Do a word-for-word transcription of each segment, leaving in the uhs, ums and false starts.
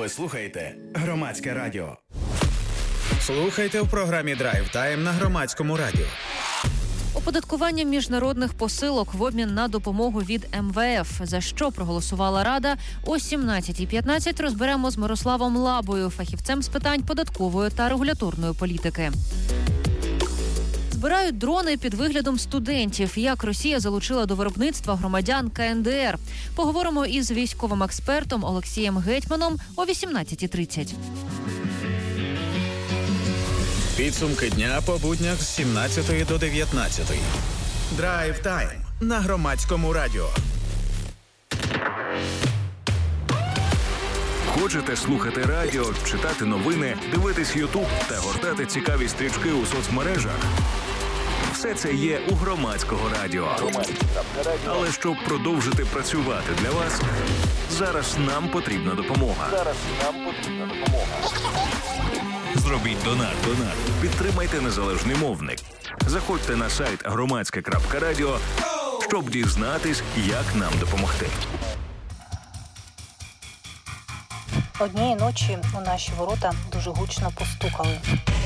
Ви слухаєте Громадське радіо. Слухайте в програмі Драйв Тайм на Громадському радіо. Оподаткування міжнародних посилок в обмін на допомогу від ем ве еф. За що проголосувала Рада? О сімнадцятій п'ятнадцять розберемо з Мирославом Лабою, фахівцем з питань податкової та регуляторної політики. Збирають дрони під виглядом студентів. Як Росія залучила до виробництва громадян ка ен де ер. Поговоримо із військовим експертом Олексієм Гетьманом о вісімнадцятій тридцять. Підсумки дня по буднях з сімнадцятої до дев'ятнадцятої. Драйв Тайм на Громадському радіо. Хочете слухати радіо, читати новини, дивитись Ютуб та гортати цікаві стрічки у соцмережах? Все це є у Громадського радіо. Але щоб продовжити працювати для вас, зараз нам потрібна допомога. Зараз нам потрібна допомога. Зробіть донат. Донат. Підтримайте незалежний мовник. Заходьте на сайт громадське крапка радіо, щоб дізнатись, як нам допомогти. Однієї ночі у наші ворота дуже гучно постукали.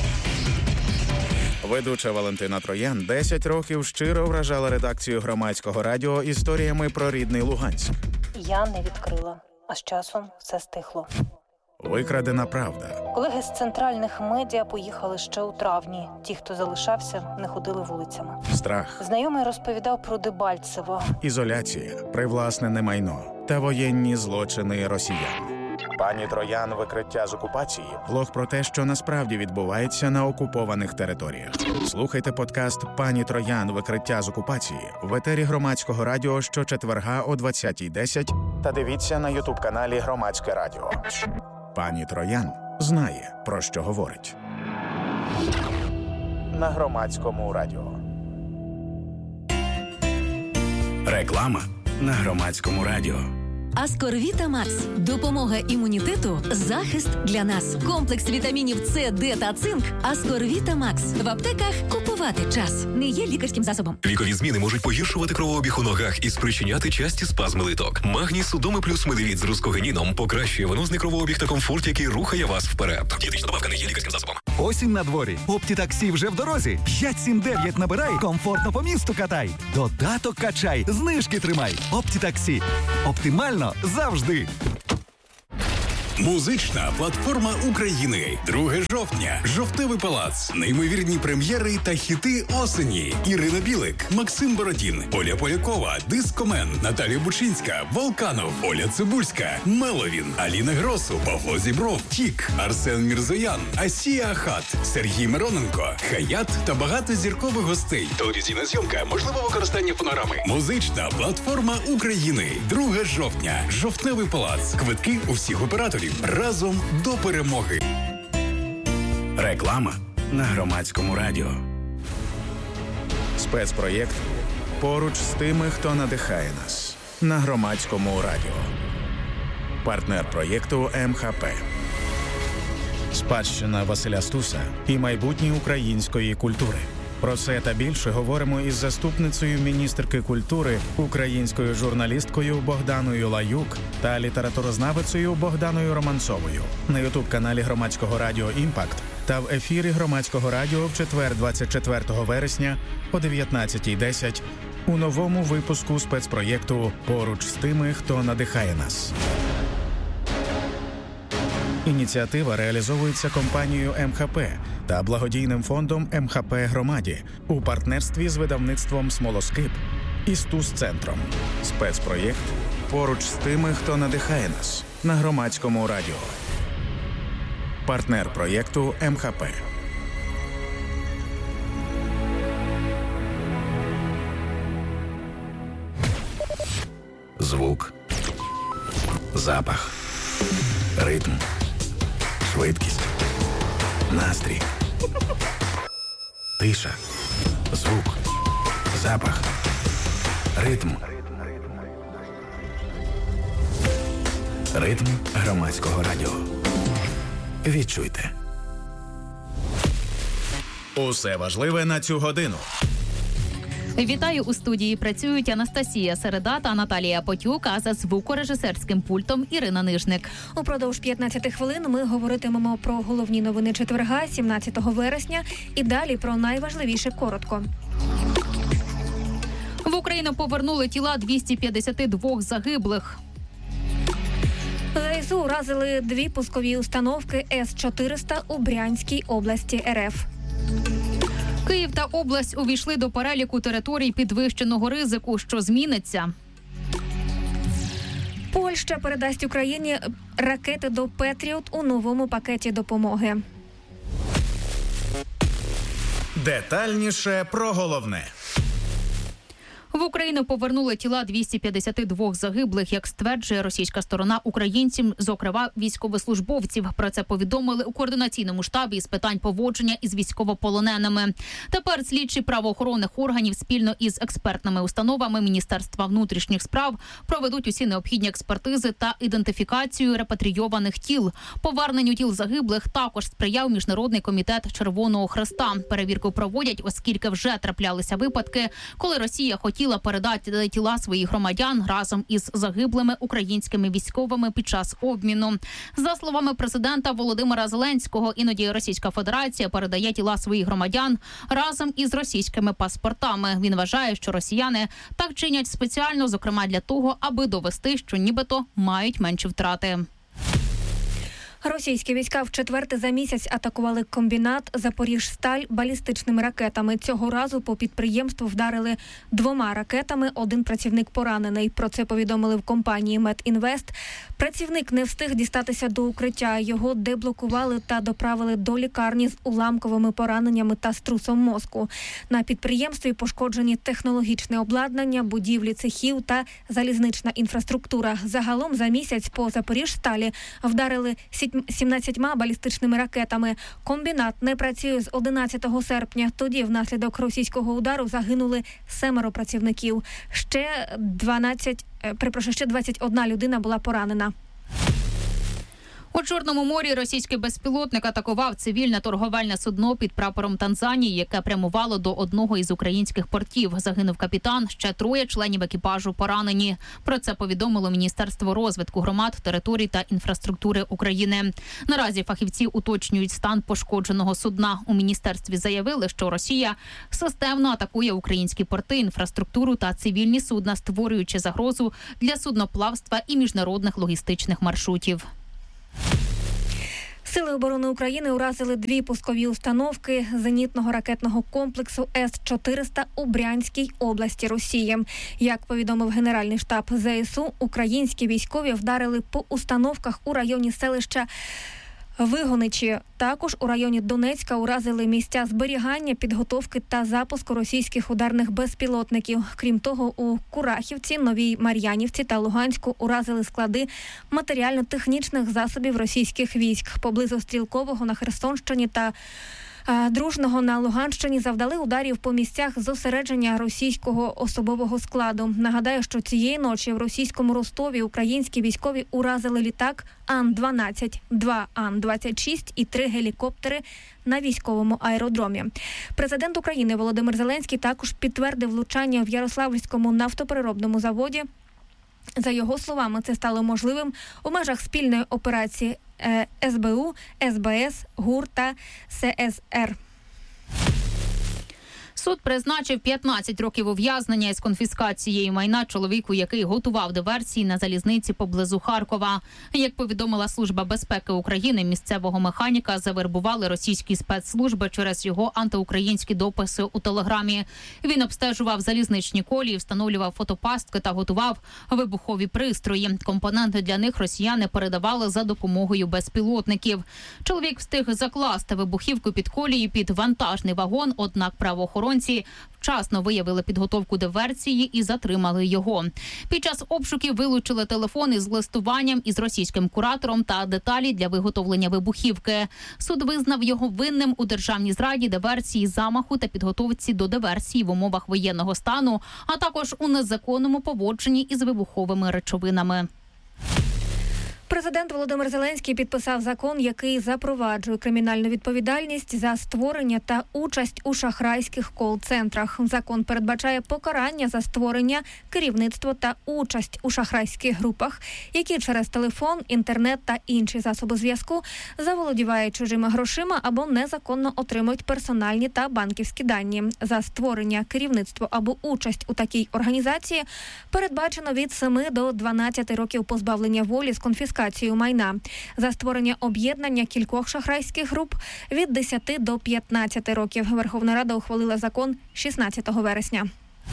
Ведуча Валентина Троян десять років щиро вражала редакцію Громадського радіо історіями про рідний Луганськ. Я не відкрила, а з часом все стихло. Викрадена правда. Колеги з центральних медіа поїхали ще у травні. Ті, хто залишався, не ходили вулицями. Страх. Знайомий розповідав про Дебальцево. Ізоляція, привласнене майно та воєнні злочини росіян. Пані Троян, викриття з окупації. Блог про те, що насправді відбувається на окупованих територіях. Слухайте подкаст «Пані Троян. Викриття з окупації» в етері Громадського радіо щочетверга о двадцятій десять та дивіться на ютуб-каналі Громадське радіо. Пані Троян знає, про що говорить. На Громадському радіо. Реклама на Громадському радіо. Аскорвіта Макс. Допомога імунітету, захист для нас. Комплекс вітамінів С, Д та цинк. Аскорвіта Макс. В аптеках купувати час. Не є лікарським засобом. Вікові зміни можуть погіршувати кровообіг у ногах і спричиняти часті спазми литок. Магній Судоми плюс Медивіт з рускогенідом покращує венозний кровообіг та комфорт, який рухає вас вперед. Дієтична добавка не є лікарським засобом. Осінь на дворі. Оптітаксі вже в дорозі. п'ять сім дев'ять набирай, комфортно по місту катай. Додаток качай, знижки тримай. Оптітаксі. Оптимально завжди. Музична платформа України. друге жовтня. Жовтневий палац. Неймовірні прем'єри та хіти осені. Ірина Білик, Максим Бородін, Оля Полякова, Дискомен, Наталія Бучинська, Волканов, Оля Цибульська, Меловін, Аліна Гросу, Павло Зібров, Тік, Арсен Мірзоян, Асія Ахат, Сергій Мироненко, Хаят та багато зіркових гостей. Телевізійна зйомка, можливо використання фонограми. Музична платформа України. друге жовтня. Жовтневий палац. Квитки у всіх операторів. Разом до перемоги. Реклама на Громадському радіо. Спецпроєкт «Поруч з тими, хто надихає нас» на Громадському радіо. Партнер проєкту ем ха пе. Спадщина Василя Стуса і майбутнє української культури. Про це та більше говоримо із заступницею міністерки культури, українською журналісткою Богданою Лаюк та літературознавицею Богданою Романцовою на ютуб-каналі Громадського радіо «Імпакт» та в ефірі Громадського радіо в четвер двадцять четвертого вересня о дев'ятнадцятій десять у новому випуску спецпроєкту «Поруч з тими, хто надихає нас». Ініціатива реалізовується компанією ем ха пе та благодійним фондом ем ха пе Громаді у партнерстві з видавництвом «Смолоскип» і Стус-центром. Спецпроєкт «Поруч з тими, хто надихає нас» на Громадському радіо. Партнер проєкту ем ха пе. Звук, запах, ритм, швидкість, настрій, тиша, звук, запах, ритм. Ритм Громадського радіо. Відчуйте. Усе важливе на цю годину. Вітаю у студії. Працюють Анастасія Середа та Наталія Потюк, а за звукорежисерським пультом Ірина Нижник. Упродовж п'ятнадцяти хвилин ми говоритимемо про головні новини четверга, сімнадцятого вересня, і далі про найважливіше коротко. В Україну повернули тіла двісті п'ятдесят два загиблих. ЗСУ уразили дві пускові установки С чотириста у Брянській області РФ. Київ та область увійшли до переліку територій підвищеного ризику, що зміниться. Польща передасть Україні ракети до Петріот у новому пакеті допомоги. Детальніше про головне. В Україну повернули тіла двісті п'ятдесят два загиблих, як стверджує російська сторона, українців, зокрема військовослужбовців. Про це повідомили у координаційному штабі з питань поводження із військовополоненими. Тепер слідчі правоохоронних органів спільно із експертними установами Міністерства внутрішніх справ проведуть усі необхідні експертизи та ідентифікацію репатрійованих тіл. Поверненню тіл загиблих також сприяв Міжнародний комітет Червоного Хреста. Перевірку проводять, оскільки вже траплялися випадки, коли Росія хотіла хотіла передати тіла своїх громадян разом із загиблими українськими військовими під час обміну. За словами президента Володимира Зеленського, іноді Російська Федерація передає тіла своїх громадян разом із російськими паспортами. Він вважає, що росіяни так чинять спеціально, зокрема для того, аби довести, що нібито мають менші втрати. Російські війська вчетверте за місяць атакували комбінат «Запоріжсталь» балістичними ракетами. Цього разу по підприємству вдарили двома ракетами, один працівник поранений. Про це повідомили в компанії «Медінвест». Працівник не встиг дістатися до укриття. Його деблокували та доправили до лікарні з уламковими пораненнями та струсом мозку. На підприємстві пошкоджені технологічне обладнання, будівлі цехів та залізнична інфраструктура. Загалом за місяць по «Запоріжсталі» вдарили сімнадцятьма балістичними ракетами. Комбінат не працює з одинадцятого серпня. Тоді внаслідок російського удару загинули семеро працівників. Ще дванадцять, перепрошую, ще двадцять одна людина була поранена. У Чорному морі російський безпілотник атакував цивільне торговельне судно під прапором Танзанії, яке прямувало до одного із українських портів. Загинув капітан, ще троє членів екіпажу поранені. Про це повідомило Міністерство розвитку громад, територій та інфраструктури України. Наразі фахівці уточнюють стан пошкодженого судна. У міністерстві заявили, що Росія системно атакує українські порти, інфраструктуру та цивільні судна, створюючи загрозу для судноплавства і міжнародних логістичних маршрутів. Сили оборони України уразили дві пускові установки зенітного ракетного комплексу С чотириста у Брянській області Росії. Як повідомив Генеральний штаб ЗСУ, українські військові вдарили по установках у районі селища Вигоничі. Також у районі Донецька уразили місця зберігання, підготовки та запуску російських ударних безпілотників. Крім того, у Курахівці, Новій Мар'янівці та Луганську уразили склади матеріально-технічних засобів російських військ. Поблизу Стрілкового на Херсонщині та Дружного на Луганщині завдали ударів по місцях зосередження російського особового складу. Нагадаю, що цієї ночі в російському Ростові українські військові уразили літак Ан дванадцять, два Ан двадцять шість і три гелікоптери на військовому аеродромі. Президент України Володимир Зеленський також підтвердив влучання в Ярославльському нафтопереробному заводі. За його словами, це стало можливим у межах спільної операції С Б У, С Б С, ГУР та С С Р. Суд призначив п'ятнадцять років ув'язнення із конфіскацією майна чоловіку, який готував диверсії на залізниці поблизу Харкова. Як повідомила Служба безпеки України, місцевого механіка завербували російські спецслужби через його антиукраїнські дописи у Телеграмі. Він обстежував залізничні колії, встановлював фотопастки та готував вибухові пристрої. Компоненти для них росіяни передавали за допомогою безпілотників. Чоловік встиг закласти вибухівку під колії під вантажний вагон, однак правоохоронці вчасно виявили підготовку диверсії і затримали його. Під час обшуків вилучили телефон із листуванням із російським куратором та деталі для виготовлення вибухівки. Суд визнав його винним у державній зраді, диверсії, замаху та підготовці до диверсії в умовах воєнного стану, а також у незаконному поводженні із вибуховими речовинами. Президент Володимир Зеленський підписав закон, який запроваджує кримінальну відповідальність за створення та участь у шахрайських кол-центрах. Закон передбачає покарання за створення, керівництво та участь у шахрайських групах, які через телефон, інтернет та інші засоби зв'язку заволодівають чужими грошима або незаконно отримують персональні та банківські дані. За створення, керівництво або участь у такій організації передбачено від семи до дванадцяти років позбавлення волі з конфіскацією майна. За створення об'єднання кількох шахрайських груп від десяти до п'ятнадцяти років. Верховна Рада ухвалила закон шістнадцятого вересня.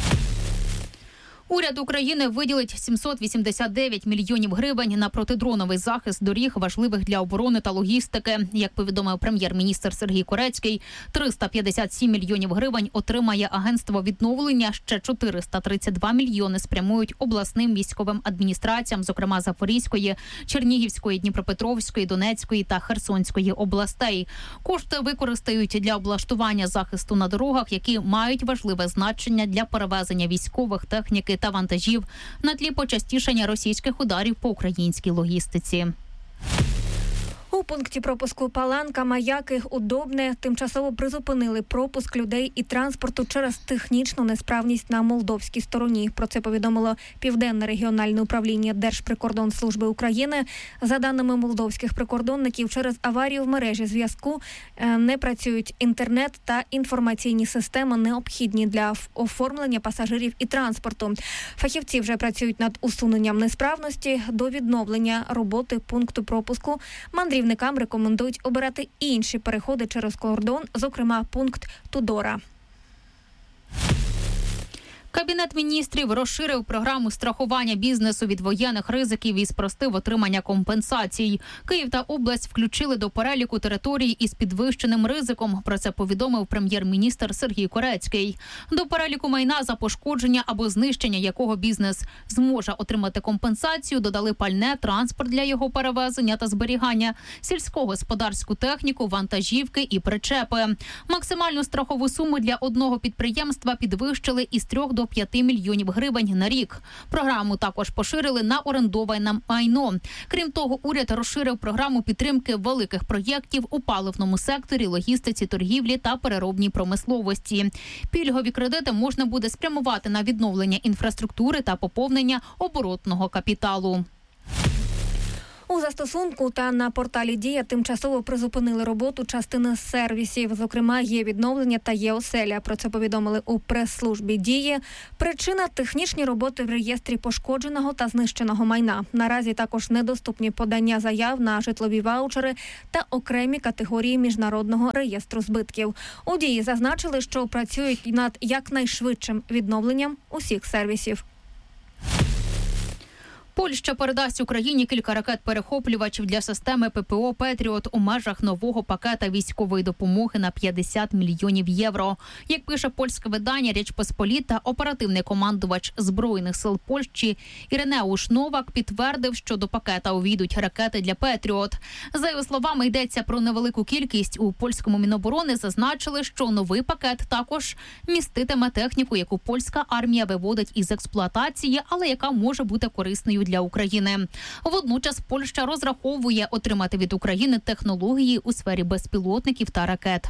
Уряд України виділить сімсот вісімдесят дев'ять мільйонів гривень на протидроновий захист доріг, важливих для оборони та логістики. Як повідомив прем'єр-міністр Сергій Корецький, триста п'ятдесят сім мільйонів гривень отримає агентство відновлення, ще чотириста тридцять два мільйони спрямують обласним військовим адміністраціям, зокрема Запорізької, Чернігівської, Дніпропетровської, Донецької та Херсонської областей. Кошти використають для облаштування захисту на дорогах, які мають важливе значення для перевезення військових, техніки та вантажів на тлі почастішання російських ударів по українській логістиці. У пункті пропуску Паланка, Маяки, Удобне тимчасово призупинили пропуск людей і транспорту через технічну несправність на молдовській стороні. Про це повідомило Південне регіональне управління Держприкордонслужби України. За даними молдовських прикордонників, через аварію в мережі зв'язку не працюють інтернет та інформаційні системи, необхідні для оформлення пасажирів і транспорту. Фахівці вже працюють над усуненням несправності. До відновлення роботи пункту пропуску мандрівникам рекомендують обирати інші переходи через кордон, зокрема пункт Тудора. Кабінет міністрів розширив програму страхування бізнесу від воєнних ризиків і спростив отримання компенсацій. Київ та область включили до переліку територій із підвищеним ризиком. Про це повідомив прем'єр-міністр Сергій Корецький. До переліку майна, за пошкодження або знищення якого бізнес зможе отримати компенсацію, додали пальне, транспорт для його перевезення та зберігання, сільськогосподарську техніку, вантажівки і причепи. Максимальну страхову суму для одного підприємства підвищили із трьох до п'яти мільйонів гривень на рік. Програму також поширили на орендоване майно. Крім того, уряд розширив програму підтримки великих проєктів у паливному секторі, логістиці, торгівлі та переробній промисловості. Пільгові кредити можна буде спрямувати на відновлення інфраструктури та поповнення оборотного капіталу. У застосунку та на порталі «Дія» тимчасово призупинили роботу частини сервісів. Зокрема, є відновлення та є оселя. Про це повідомили у прес-службі «Дії». Причина – технічні роботи в реєстрі пошкодженого та знищеного майна. Наразі також недоступні подання заяв на житлові ваучери та окремі категорії міжнародного реєстру збитків. У «Дії» зазначили, що працюють над якнайшвидшим відновленням усіх сервісів. Польща передасть Україні кілька ракет-перехоплювачів для системи ППО «Петріот» у межах нового пакета військової допомоги на п'ятдесят мільйонів євро. Як пише польське видання «Річ Посполіта», оперативний командувач Збройних сил Польщі Іринеуш Новак підтвердив, що до пакета увійдуть ракети для «Петріот». За його словами, йдеться про невелику кількість. У польському Міноборони зазначили, що новий пакет також міститиме техніку, яку польська армія виводить із експлуатації, але яка може бути корисною для України. Водночас Польща розраховує отримати від України технології у сфері безпілотників та ракет.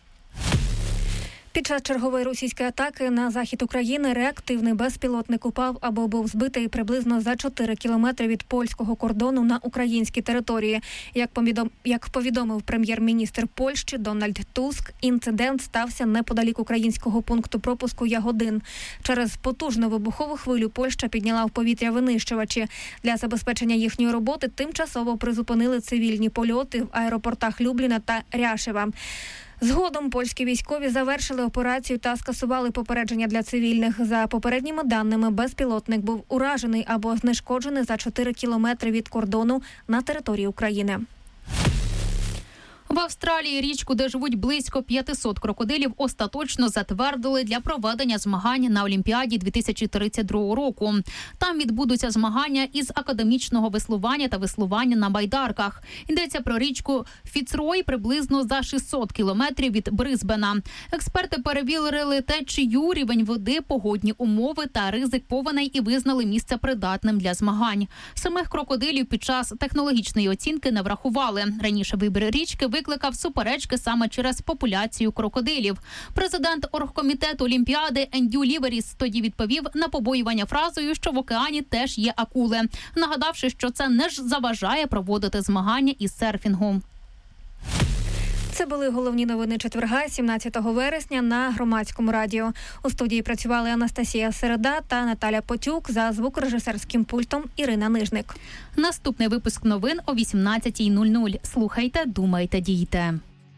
Під час чергової російської атаки на захід України реактивний безпілотник упав або був збитий приблизно за чотири кілометри від польського кордону на українській території. Як повідом... Як повідомив прем'єр-міністр Польщі Дональд Туск, інцидент стався неподалік українського пункту пропуску Ягодин. Через потужну вибухову хвилю Польща підняла в повітря винищувачі. Для забезпечення їхньої роботи тимчасово призупинили цивільні польоти в аеропортах Любліна та Ряшева. Згодом польські військові завершили операцію та скасували попередження для цивільних. За попередніми даними, безпілотник був уражений або знешкоджений за чотири кілометри від кордону на території України. В Австралії річку, де живуть близько п'ятсот крокодилів, остаточно затвердили для проведення змагань на Олімпіаді дві тисячі тридцять другого року. Там відбудуться змагання із академічного веслування та веслування на байдарках. Йдеться про річку Фіцрой приблизно за шістсот кілометрів від Брисбена. Експерти перевірили течію, рівень води, погодні умови та ризик повеней і визнали місце придатним для змагань. Самих крокодилів під час технологічної оцінки не врахували. Раніше вибір річки викликав суперечки саме через популяцію крокодилів. Президент оргкомітету Олімпіади Ендю Ліверіс тоді відповів на побоювання фразою, що в океані теж є акули, нагадавши, що це не ж заважає проводити змагання із серфінгу. Це були головні новини четверга, сімнадцятого вересня на Громадському радіо. У студії працювали Анастасія Середа та Наталя Потюк, за звукорежисерським пультом Ірина Нижник. Наступний випуск новин о вісімнадцятій нуль нуль. Слухайте, думайте, дійте.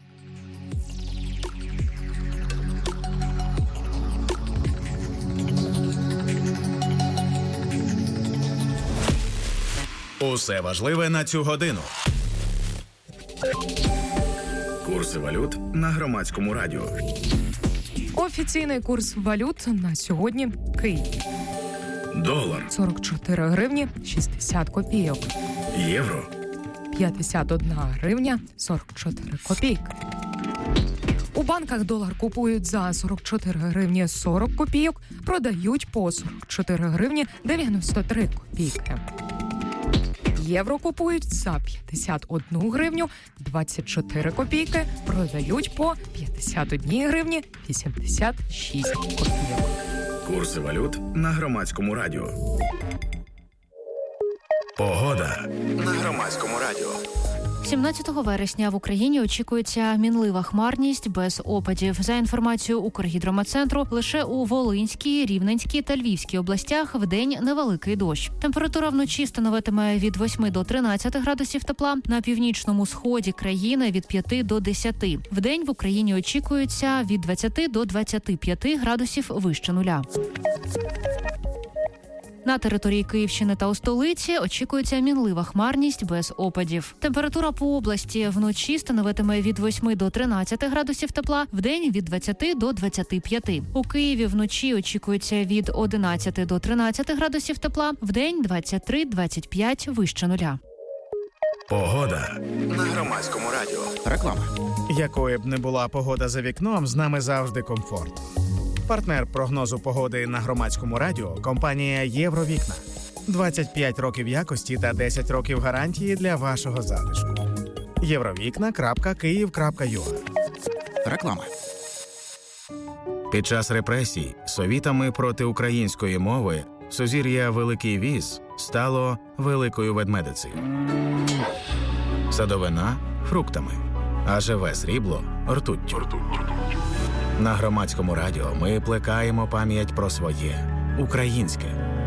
Усе важливе на цю годину. Курси валют на Громадському радіо. Офіційний курс валют на сьогодні. Київ. Долар. сорок чотири гривні шістдесят копійок. Євро. п'ятдесят одна гривня сорок чотири копійки. У банках долар купують за сорок чотири гривні сорок копійок, продають по сорок чотири гривні дев'яносто три копійки. Євро купують за п'ятдесят одну гривню двадцять чотири копійки, продають по п'ятдесят одні гривні вісімдесят шість копійок. Курси валют на Громадському радіо. Погода на Громадському радіо. сімнадцятого вересня в Україні очікується мінлива хмарність без опадів. За інформацією Укргідрометцентру, лише у Волинській, Рівненській та Львівській областях вдень невеликий дощ. Температура вночі становитиме від восьми до тринадцяти градусів тепла, на північному сході країни від п'яти до десяти. Вдень в Україні очікується від двадцяти до двадцяти п'яти градусів вище нуля. На території Київщини та у столиці очікується мінлива хмарність без опадів. Температура по області вночі становитиме від восьми до тринадцяти градусів тепла, вдень від двадцяти до двадцяти п'яти. У Києві вночі очікується від одинадцяти до тринадцяти градусів тепла, вдень двадцять три - двадцять п'ять вище нуля. Погода на Громадському радіо. Реклама. Якою б не була погода за вікном, з нами завжди комфорт. Партнер прогнозу погоди на Громадському радіо – компанія «Євровікна». двадцять п'ять років якості та десять років гарантії для вашого затишку. євровікна крапка київ крапка ю а. Реклама. Під час репресій совітами проти української мови сузір'я Великий Віз стало Великою Ведмедицею. Садовина – фруктами, а живе срібло – ртуттю. На Громадському радіо ми плекаємо пам'ять про своє українське.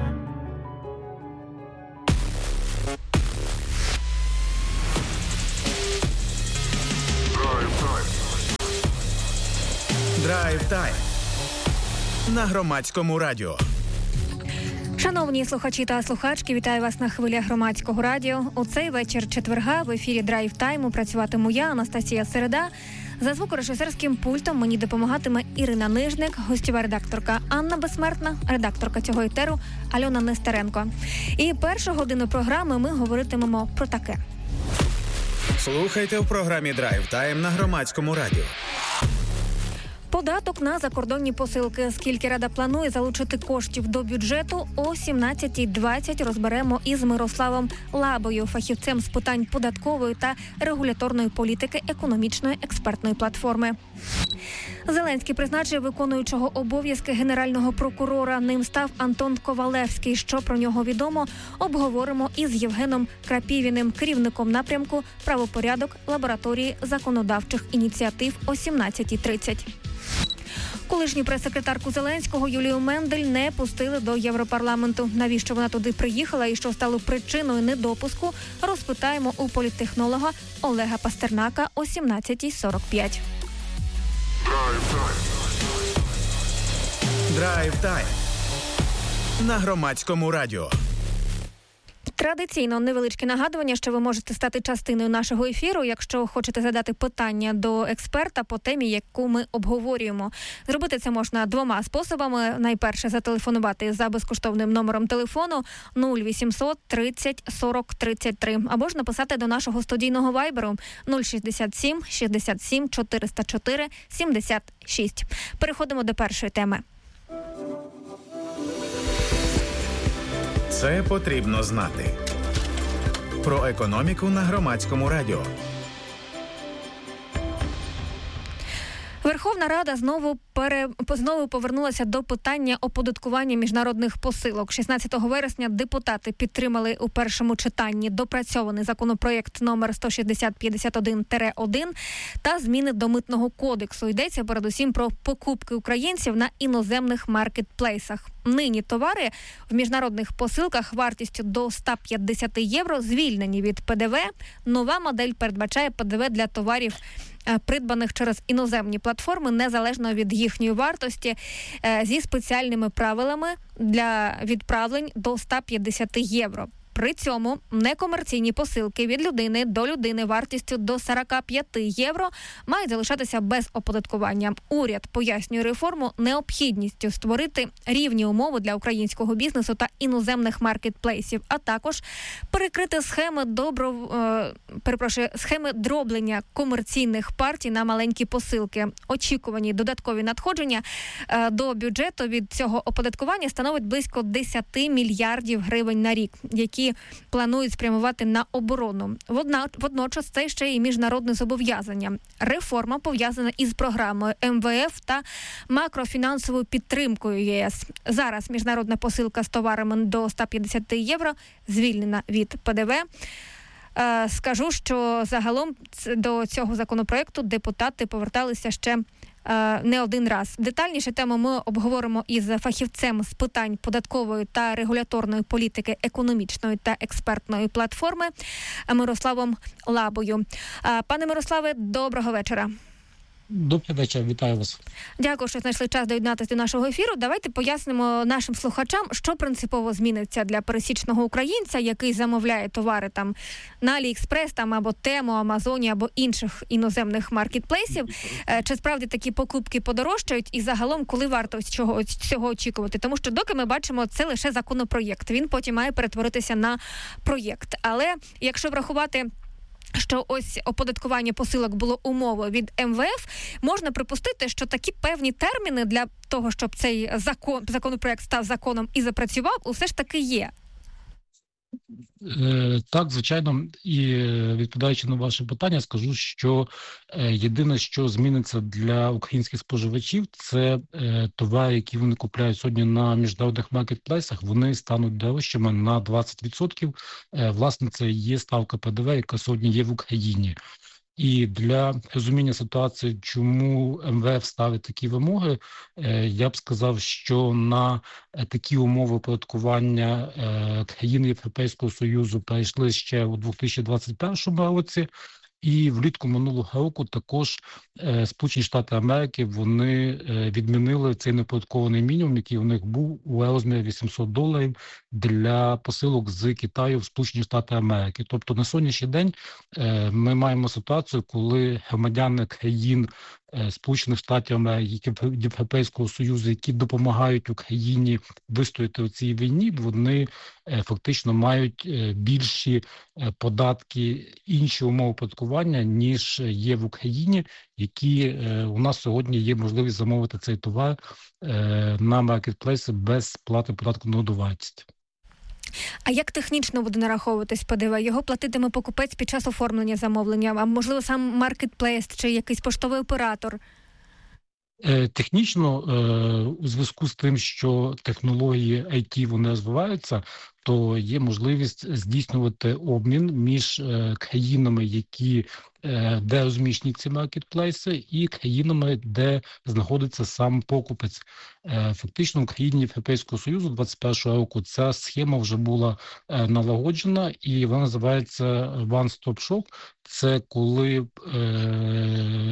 Драйв тайм на Громадському радіо. Шановні слухачі та слухачки, вітаю вас на хвилях Громадського радіо. У цей вечір четверга в ефірі Драйв Тайму працюватиму я, Анастасія Середа. За звукорежисерським пультом мені допомагатиме Ірина Нижник, гостєва редакторка Анна Безсмертна, редакторка цього етеру Альона Нестеренко. І першу годину програми ми говоритимемо про таке. Слухайте в програмі Драйв Тайм на Громадському радіо. Податок на закордонні посилки. Скільки Рада планує залучити коштів до бюджету, о сімнадцятій двадцять розберемо із Мирославом Лабою, фахівцем з питань податкової та регуляторної політики економічної експертної платформи. Зеленський призначив виконуючого обов'язки генерального прокурора. Ним став Антон Ковалевський. Що про нього відомо, обговоримо із Євгеном Крапівіним, керівником напрямку «Правопорядок» лабораторії законодавчих ініціатив о сімнадцятій тридцять. Колишню прес-секретарку Зеленського Юлію Мендель не пустили до Європарламенту. Навіщо вона туди приїхала і що стало причиною недопуску, розпитаємо у політтехнолога Олега Пастернака о сімнадцятій сорок п'ять. Драйв тайм на Громадському радіо. Традиційно невеличке нагадування, що ви можете стати частиною нашого ефіру, якщо хочете задати питання до експерта по темі, яку ми обговорюємо. Зробити це можна двома способами. Найперше, зателефонувати за безкоштовним номером телефону нуль вісімсот тридцять сорок тридцять три, або ж написати до нашого студійного вайберу нуль шістдесят сім шістдесят сім чотириста чотири сімдесят шість. Переходимо до першої теми. Це потрібно знати. Про економіку на Громадському радіо. Верховна Рада знову пере... знову повернулася до питання оподаткування міжнародних посилок. шістнадцятого вересня депутати підтримали у першому читанні допрацьований законопроєкт номер сто шістдесят п'ятдесят один один та зміни до Митного кодексу. Йдеться передусім про покупки українців на іноземних маркетплейсах. Нині товари в міжнародних посилках вартістю до сто п'ятдесят євро звільнені від ПДВ. Нова модель передбачає ПДВ для товарів, придбаних через іноземні платформи, незалежно від їхньої вартості, зі спеціальними правилами для відправлень до сто п'ятдесят євро. При цьому некомерційні посилки від людини до людини вартістю до сорок п'ять євро мають залишатися без оподаткування. Уряд пояснює реформу необхідністю створити рівні умови для українського бізнесу та іноземних маркетплейсів, а також перекрити схеми добро, е, перепрошую, схеми дроблення комерційних партій на маленькі посилки. Очікувані додаткові надходження е, до бюджету від цього оподаткування становить близько десять мільярдів гривень на рік, які планують спрямувати на оборону. Водночас це ще й міжнародне зобов'язання. Реформа пов'язана із програмою ем ве еф та макрофінансовою підтримкою ЄС. Зараз міжнародна посилка з товарами до сто п'ятдесят євро звільнена від ПДВ. Скажу, що загалом до цього законопроекту депутати поверталися ще не один раз. Детальніше тему ми обговоримо із фахівцем з питань податкової та регуляторної політики економічної та експертної платформи Мирославом Лабою. Пане Мирославе, доброго вечора. Добрий вечір, вітаю вас. Дякую, що знайшли час доєднатися до нашого ефіру. Давайте пояснимо нашим слухачам, що принципово зміниться для пересічного українця, який замовляє товари там на Аліекспрес, там або Тему, Амазоні, або інших іноземних маркетплейсів. Чи справді такі покупки подорожчають і загалом, коли варто цього, цього очікувати? Тому що доки ми бачимо, це лише законопроєкт. Він потім має перетворитися на проєкт. Але якщо врахувати, що ось оподаткування посилок було умовою від ем ве еф, можна припустити, що такі певні терміни для того, щоб цей закон, законопроект став законом і запрацював, усе ж таки є. Так, звичайно, і відповідаючи на ваше питання, скажу, що єдине, що зміниться для українських споживачів, це товари, які вони купляють сьогодні на міжнародних маркетплейсах, вони стануть дорожчими на двадцять відсотків. Власне, це є ставка ПДВ, яка сьогодні є в Україні. І для розуміння ситуації, чому ем ве еф ставить такі вимоги, я б сказав, що на такі умови оподаткування країни Європейського Союзу перейшли ще у дві тисячі двадцять першому році. І влітку минулого року також е, Сполучені Штати Америки, вони е, відмінили цей неоподаткований мінімум, який у них був у розмірі вісімсот доларів для посилок з Китаю в Сполучені Штати Америки. Тобто на сьогоднішній день е, ми маємо ситуацію, коли громадяни країн е, Сполучених Штатів Америки, Європейського Союзу, які допомагають Україні вистояти у цій війні, вони е, фактично мають е, більші е, податки, інші умови оподаткування, ніж є в Україні, які е, у нас сьогодні є можливість замовити цей товар е, на маркетплейси без сплати податку на додану вартість. А як технічно буде нараховуватись ПДВ? Його платитиме покупець під час оформлення замовлення, а можливо сам маркетплейс чи якийсь поштовий оператор? Технічно, у зв'язку з тим, що технології ай ті вони розвиваються, то є можливість здійснювати обмін між країнами, які, де розміщені ці маркетплейси, і країнами, де знаходиться сам покупець. Фактично в країні Європейського Союзу двадцять першого року ця схема вже була налагоджена, і вона називається One Stop Shop. Це коли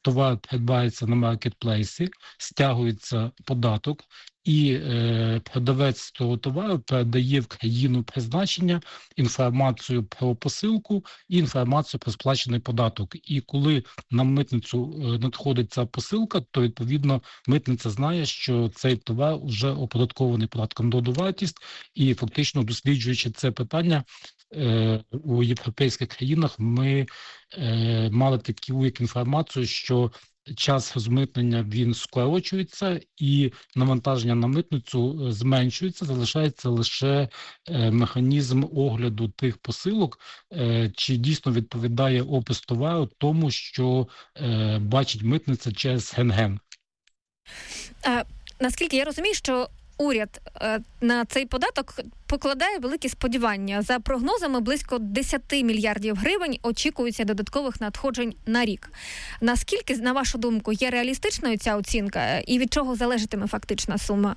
товар придбається на маркетплейсі, стягується податок, і е, продавець того товару передає в країну призначення інформацію про посилку і інформацію про сплачений податок. І коли на митницю надходить ця посилка, то відповідно митниця знає, що цей товар вже оподаткований податком доданої вартості, і фактично досліджуючи це питання, е, у європейських країнах ми е, мали таку як інформацію, що час розмитнення він скорочується і навантаження на митницю зменшується, залишається лише е, механізм огляду тих посилок, е, чи дійсно відповідає опис товару тому, що е, бачить митниця через рентген. А, наскільки я розумію, що уряд е, на цей податок покладає великі сподівання. За прогнозами, близько десять мільярдів гривень очікується додаткових надходжень на рік. Наскільки, на вашу думку, є реалістичною ця оцінка і від чого залежатиме фактична сума?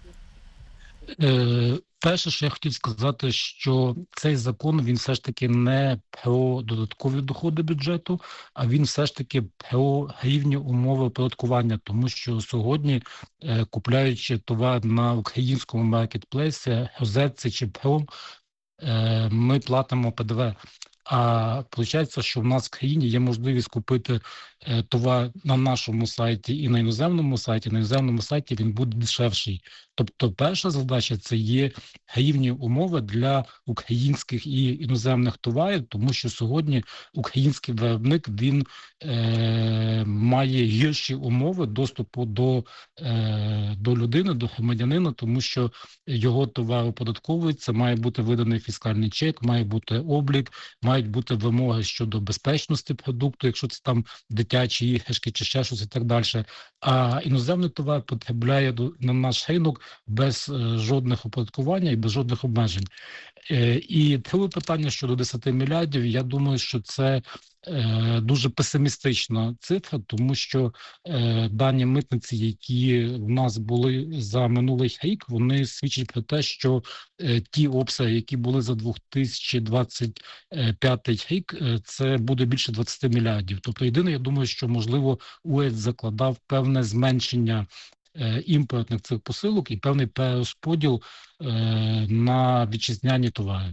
Е, перше, що я хотів сказати, що цей закон, він все ж таки не про додаткові доходи бюджету, а він все ж таки про рівні умови оподаткування, тому що сьогодні, е, купляючи товар на українському маркетплейсі, розетці чи пром, е, ми платимо Пе Де Ве. А виходить, що в нас в країні є можливість купити е, товар на нашому сайті і на іноземному сайті. На іноземному сайті він буде дешевший. Тобто перша задача – це є рівні умови для українських і іноземних товарів, тому що сьогодні український виробник, він е, має гірші умови доступу до, е, до людини, до громадянина, тому що його товар оподатковується, має бути виданий фіскальний чек, має бути облік, мають бути вимоги щодо безпечності продукту, якщо це там дитячі іграшки чи ще щось і так далі. А іноземний товар потрапляє до, на наш ринок без е, жодних оподаткування і без жодних обмежень. Е, і друге питання щодо десять мільярдів, я думаю, що це е, дуже песимістична цифра, тому що е, дані митниці, які в нас були за минулий рік, вони свідчать про те, що е, ті обсяги, які були за дві тисячі двадцять п'ятий рік, е, це буде більше двадцять мільярдів. Тобто єдине, я думаю, що можливо уряд закладав певне зменшення імпортних цих посилок і певний перерозподіл е, на вітчизняні товари.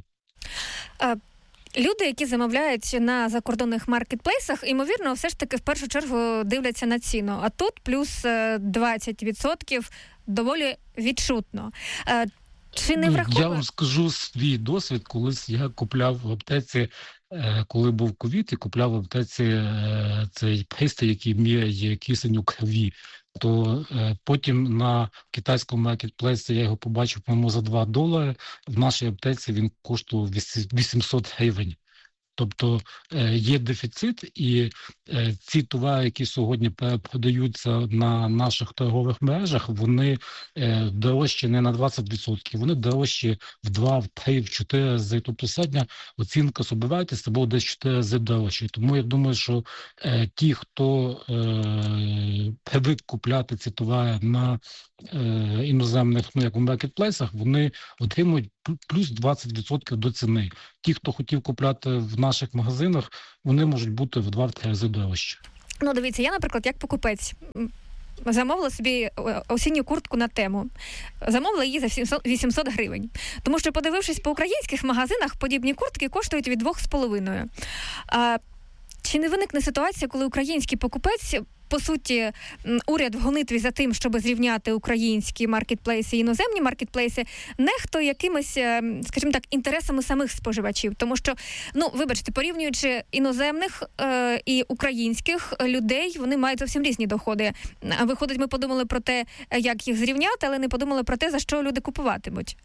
А, люди, які замовляють на закордонних маркетплейсах, ймовірно, все ж таки в першу чергу дивляться на ціну. А тут плюс двадцять відсотків доволі відчутно. А, чи не враховує? Я вам скажу свій досвід. Колись я купляв в аптеці, коли був ковід, і купляв в аптеці цей пристрій, який міряє кисень у крові. То е, потім на китайському маркетплейсі я його побачив, по-моєму, за два долари. В нашій аптеці він коштував вісімсот гривень. Тобто е, є дефіцит, і е, ці товари, які сьогодні продаються на наших торгових мережах, вони е, дорожчі не на двадцять відсотків, вони дорожчі в два, в три, в чотири рази. Тобто середня оцінка собівартості буде десь чотири рази дорожче. Тому я думаю, що е, ті, хто е, привик купляти ці товари на е, іноземних, ну, як у маркетплейсах, вони отримують плюс двадцять відсотків до ціни. Ті, хто хотів купляти в наших магазинах, вони можуть бути в два-три рази дорожче. Ну, дивіться, я, наприклад, як покупець, замовила собі осінню куртку на Тему. Замовила її за вісімсот гривень. Тому що, подивившись по українських магазинах, подібні куртки коштують від двох з половиною. А чи не виникне ситуація, коли український покупець, по суті, уряд в гонитві за тим, щоб зрівняти українські маркетплейси і іноземні маркетплейси, нехтує якимись, скажімо так, інтересами самих споживачів? Тому що, ну, вибачте, порівнюючи іноземних е, і українських людей, вони мають зовсім різні доходи. А виходить, ми подумали про те, як їх зрівняти, але не подумали про те, за що люди купуватимуть.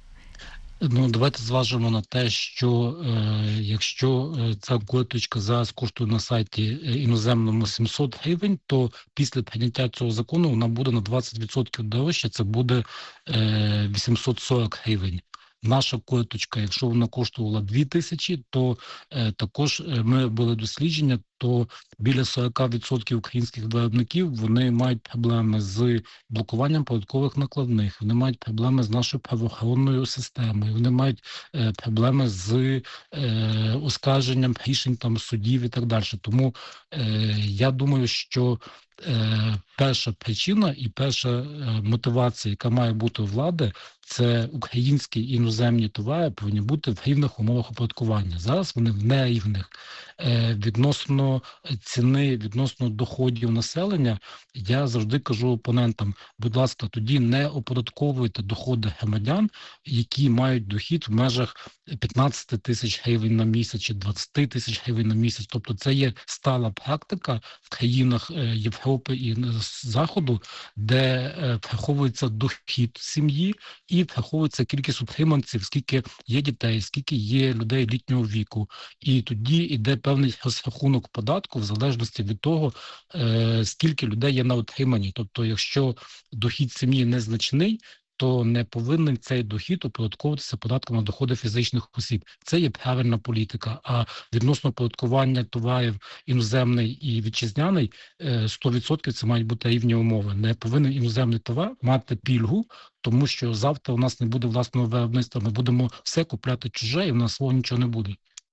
Ну, давайте зважимо на те, що е, якщо ця курточка зараз коштує на сайті іноземному сімсот гривень, то після прийняття цього закону вона буде на двадцять відсотків дорожче, це буде е, вісімсот сорок гривень. Наша курточка, якщо вона коштувала дві тисячі, то е, також ми робили дослідження, то біля сорок відсотків українських виробників, вони мають проблеми з блокуванням податкових накладних, вони мають проблеми з нашою правоохоронною системою, вони мають е, проблеми з е, оскарженням рішень там судів і так далі. Тому е, я думаю, що е, перша причина і перша е, мотивація, яка має бути у влади, це українські і іноземні товари повинні бути в рівних умовах оподаткування. Зараз вони в нерівних. Е, відносно ціни, відносно доходів населення, я завжди кажу опонентам, будь ласка, тоді не оподатковуйте доходи громадян, які мають дохід в межах п'ятнадцять тисяч гривень на місяць чи двадцять тисяч гривень на місяць. Тобто це є стала практика в країнах Європи і Заходу, де враховується дохід сім'ї і враховується кількість утриманців, скільки є дітей, скільки є людей літнього віку. І тоді йде певний розрахунок податку в залежності від того, скільки людей є на утриманні. Тобто, якщо дохід сім'ї незначний, то не повинен цей дохід оподатковуватися податком на доходи фізичних осіб. Це є правильна політика. А відносно оподаткування товарів іноземний і вітчизняний, сто відсотків це мають бути рівні умови. Не повинен іноземний товар мати пільгу, тому що завтра у нас не буде власного виробництва. Ми будемо все купляти чуже, і в нас свого нічого не буде.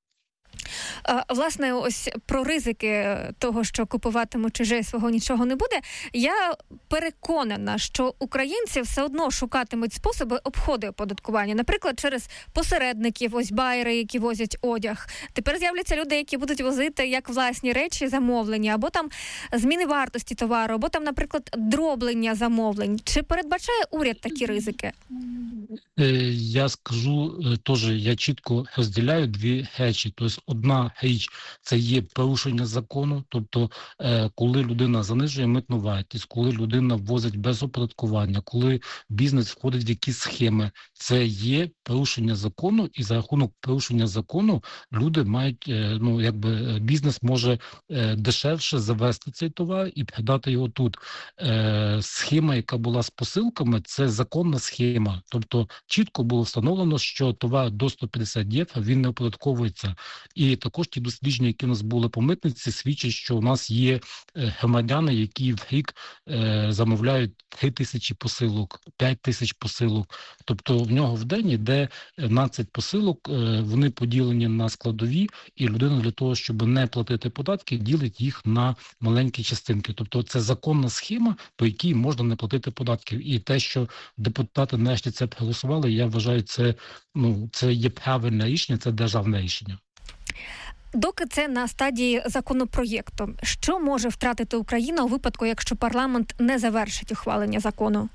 Власне, ось про ризики того, що купуватимуть чуже, свого нічого не буде. Я переконана, що українці все одно шукатимуть способи обходу оподаткування. Наприклад, через посередників, ось байери, які возять одяг. Тепер з'являться люди, які будуть возити як власні речі замовлення, або там зміни вартості товару, або там, наприклад, дроблення замовлень. Чи передбачає уряд такі ризики? Я скажу теж, я чітко розділяю дві речі. Тобто одна річ – це є порушення закону, тобто коли людина занижує митну вартість, коли людина ввозить без оподаткування, коли бізнес входить в якісь схеми, це є порушення закону, і за рахунок порушення закону люди мають, ну якби бізнес може дешевше завести цей товар і продати його тут. Схема, яка була з посилками, це законна схема, тобто чітко було встановлено, що товар до сто п'ятдесят євро, він не оподатковується. І також ті дослідження, які у нас були по митниці, свідчать, що у нас є громадяни, які в рік е, замовляють три тисячі посилок, п'ять тисяч посилок. Тобто в нього в день йде дванадцять посилок, е, вони поділені на складові, і людина для того, щоб не платити податки, ділить їх на маленькі частинки. Тобто це законна схема, по якій можна не платити податків. І те, що депутати нарешті це проголосували, я вважаю, це, ну, це є правильне рішення, це державне рішення. Доки це на стадії законопроєкту, що може втратити Україна у випадку, якщо парламент не завершить ухвалення закону?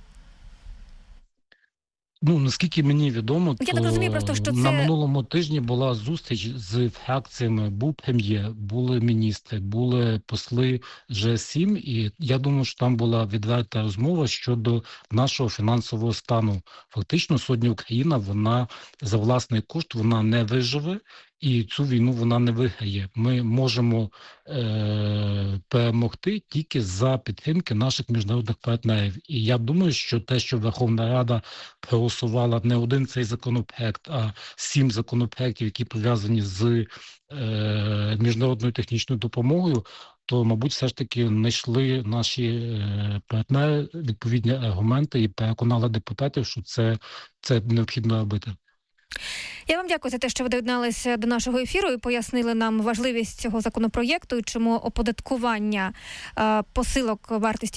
Ну, наскільки мені відомо, Я то так розумію, просто, що на це... минулому тижні була зустріч з фракціями, був прем'єр, були міністри, були посли Джі сім, і я думаю, що там була відверта розмова щодо нашого фінансового стану. Фактично, сьогодні Україна, вона за власний кошт, вона не виживе, і цю війну вона не виграє. Ми можемо е- перемогти тільки за підтримки наших міжнародних партнерів. І я думаю, що те, що Верховна Рада проголосувала не один цей законопроект, а сім законопроектів, які пов'язані з е- міжнародною технічною допомогою, то, мабуть, все ж таки знайшли наші е- партнери відповідні аргументи і переконали депутатів, що це, це необхідно робити. Я вам дякую за те, що ви доєдналися до нашого ефіру і пояснили нам важливість цього законопроєкту і чому оподаткування е, посилок вартості